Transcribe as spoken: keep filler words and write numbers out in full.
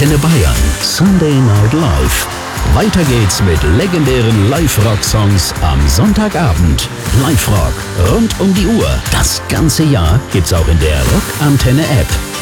Antenne Bayern. Sunday Night Live. Weiter geht's mit legendären Live-Rock-Songs am Sonntagabend. Live-Rock rund um die Uhr. Das ganze Jahr gibt's auch in der Rock-Antenne-App.